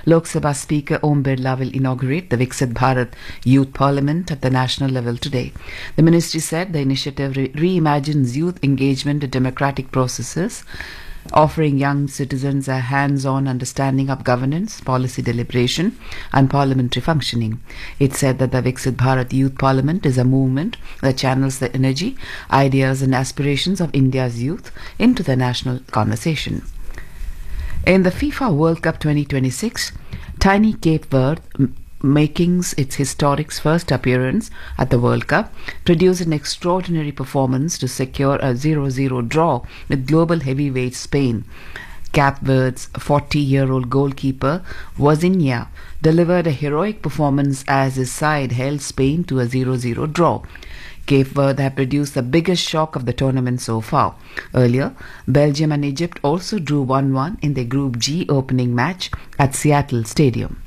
Lok Sabha Speaker Om Birla will inaugurate the Viksit Bharat Youth Parliament at the national level today. The ministry said the initiative reimagines youth engagement in democratic processes, offering young citizens a hands-on understanding of governance, policy deliberation and parliamentary functioning. It said that the Viksit Bharat Youth Parliament is a movement that channels the energy, ideas and aspirations of India's youth into the national conversation. In the FIFA World Cup 2026, tiny Cape Verde, making its historic first appearance at the World Cup, produced an extraordinary performance to secure a 0-0 draw with global heavyweight Spain. Cape Verde's 40-year-old goalkeeper Vozinha delivered a heroic performance as his side held Spain to a 0-0 draw. Cape Verde have produced the biggest shock of the tournament so far. Earlier, Belgium and Egypt also drew 1-1 in their Group G opening match at Seattle Stadium.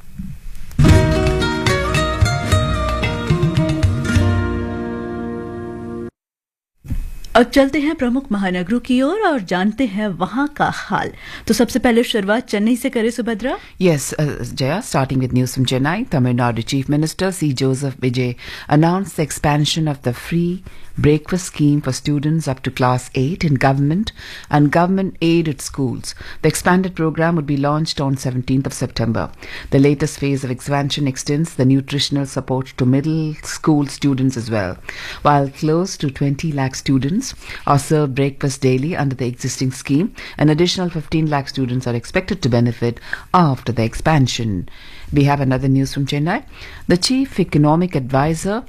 अब चलते हैं प्रमुख महानगरों की ओर और जानते हैं वहां का हाल। तो सबसे पहले शुरुआत चेन्नई से करें Subhadra. Yes, Jaya, starting with news from Chennai, Tamil Nadu Chief Minister C. Joseph Vijay announced the expansion of the free breakfast scheme for students up to class 8 in government and government-aided schools. The expanded program would be launched on 17th of September. The latest phase of expansion extends the nutritional support to middle school students as well. While close to 20 lakh students are served breakfast daily under the existing scheme, an additional 15 lakh students are expected to benefit after the expansion. We have another news from Chennai. The Chief Economic Advisor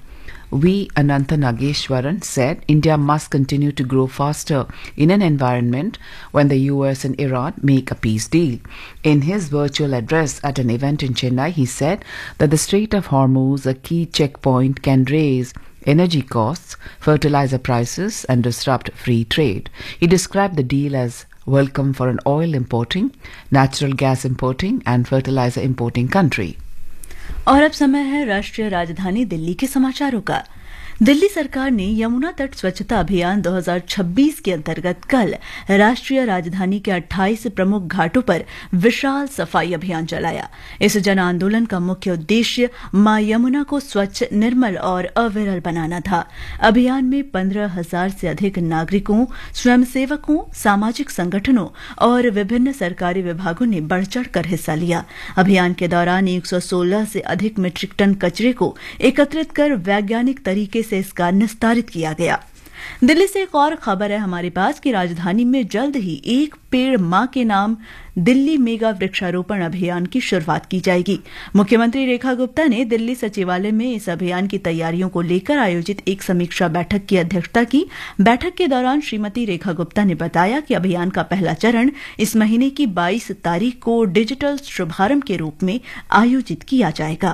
V. Anantha Nageshwaran said India must continue to grow faster in an environment when the US and Iran make a peace deal. In his virtual address at an event in Chennai, he said that the Strait of Hormuz, a key checkpoint, can raise energy costs, fertilizer prices and disrupt free trade. He described the deal as welcome for an oil importing, natural gas importing and fertilizer importing country. और अब समय है राष्ट्रीय राजधानी दिल्ली के समाचारों का। दिल्ली सरकार ने यमुना तट स्वच्छता अभियान 2026 के अंतर्गत कल राष्ट्रीय राजधानी के 28 प्रमुख घाटों पर विशाल सफाई अभियान चलाया। इस जन आंदोलन का मुख्य उद्देश्य मां यमुना को स्वच्छ, निर्मल और अविरल बनाना था। अभियान में 15,000 से अधिक नागरिकों, स्वयंसेवकों, सामाजिक संगठनों और विभिन्न सरकारी विभागों ने बढ़ चढ़कर हिस्सा लिया। अभियान के दौरान 116 से अधिक मीट्रिक टन कचरे को एकत्रित कर वैज्ञानिक तरीके से इसका निस्तारित किया गया। दिल्ली से एक और खबर है हमारे पास कि राजधानी में जल्द ही एक पेड़ मां के नाम दिल्ली मेगा वृक्षारोपण अभियान की शुरुआत की जाएगी। मुख्यमंत्री रेखा गुप्ता ने दिल्ली सचिवालय में इस अभियान की तैयारियों को लेकर आयोजित एक समीक्षा बैठक की अध्यक्षता की। बैठक के दौरान श्रीमती रेखा गुप्ता ने बताया कि अभियान का पहला चरण इस महीने की 22 तारीख को डिजिटल शुभारंभ के रूप में आयोजित किया जाएगा।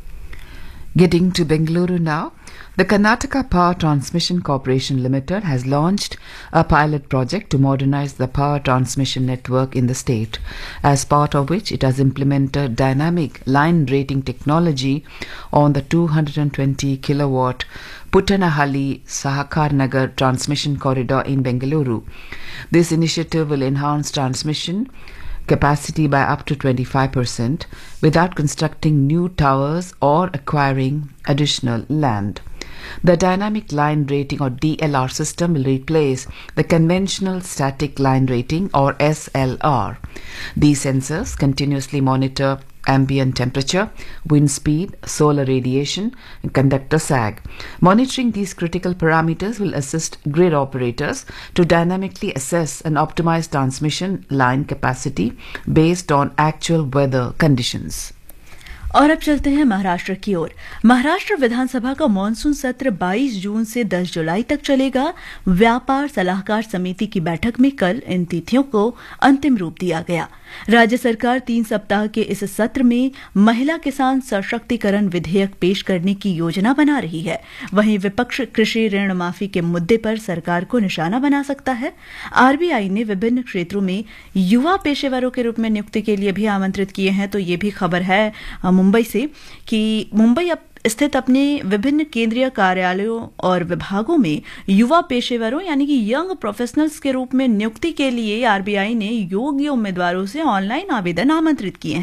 Getting to Bengaluru now, the Karnataka Power Transmission Corporation Limited has launched a pilot project to modernize the power transmission network in the state, as part of which it has implemented dynamic line rating technology on the 220 kilowatt Puttanahalli Sahakar Nagar transmission corridor in Bengaluru. This initiative will enhance transmission capacity by up to 25% without constructing new towers or acquiring additional land. The dynamic line rating or DLR system will replace the conventional static line rating or SLR. These sensors continuously monitor ambient temperature, wind speed, solar radiation, and conductor sag. Monitoring these critical parameters will assist grid operators to dynamically assess and optimize transmission line capacity based on actual weather conditions. और अब चलते हैं महाराष्ट्र की ओर। महाराष्ट्र विधानसभा का monsoon सत्र 22 जून से 10 जुलाई तक चलेगा। व्यापार सलाहकार समिति की बैठक में कल इन तिथियों को अंतिम रूप दिया गया। राज्य सरकार 3 सप्ताह के इस सत्र में महिला किसान सशक्तिकरण विधेयक पेश करने की योजना बना रही है। वहीं विपक्ष कृषि ऋण माफी के मुद्दे पर सरकार को निशाना बना सकता है। आरबीआई ने विभिन्न क्षेत्रों में युवा पेशेवरों के रूप में नियुक्ति के लिए भी आमंत्रित किए हैं। तो ये भी खबर है मुंबई से कि मुंबई स्थित अपने विभिन्न केंद्रीय कार्यालयों और विभागों में युवा पेशेवरों यानी कि यंग प्रोफेशनल्स के रूप में नियुक्ति के लिए आरबीआई ने योग्य उम्मीदवारों से ऑनलाइन आवेदन आमंत्रित किए हैं।